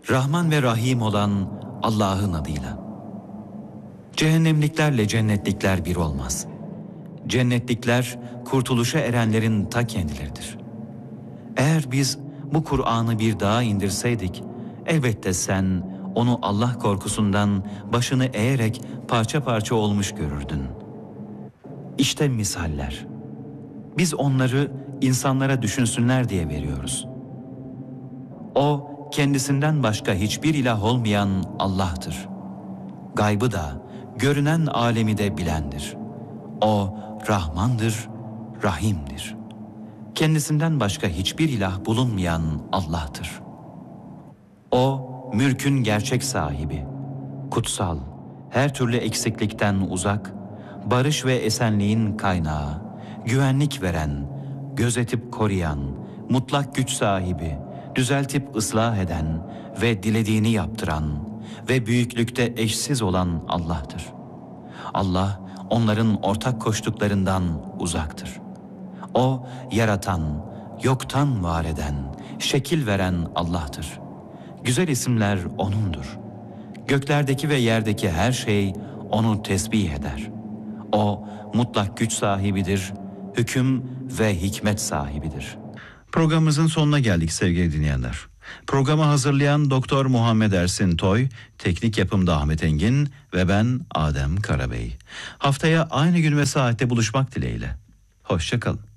Rahman ve Rahim olan Allah'ın adıyla. Cehennemliklerle cennetlikler bir olmaz. Cennetlikler kurtuluşa erenlerin ta kendileridir. Eğer biz bu Kur'an'ı bir dağa indirseydik, elbette sen onu Allah korkusundan başını eğerek parça parça olmuş görürdün. İşte misaller. Biz onları insanlara düşünsünler diye veriyoruz. O, kendisinden başka hiçbir ilah olmayan Allah'tır. Gaybı da, görünen alemi de bilendir. O, Rahmandır, Rahim'dir. Kendisinden başka hiçbir ilah bulunmayan Allah'tır. O, mülkün gerçek sahibi, kutsal, her türlü eksiklikten uzak, barış ve esenliğin kaynağı, güvenlik veren, gözetip koruyan, mutlak güç sahibi, düzeltip ıslah eden ve dilediğini yaptıran ve büyüklükte eşsiz olan Allah'tır. Allah, onların ortak koştuklarından uzaktır. O, yaratan, yoktan var eden, şekil veren Allah'tır. Güzel isimler O'nundur. Göklerdeki ve yerdeki her şey O'nu tesbih eder. O, mutlak güç sahibidir, hüküm ve hikmet sahibidir. Programımızın sonuna geldik sevgili dinleyenler. Programı hazırlayan Doktor Muhammed Ersin Toy, teknik yapımda Ahmet Engin ve ben Adem Karabey. Haftaya aynı gün ve saatte buluşmak dileğiyle. Hoşça kalın.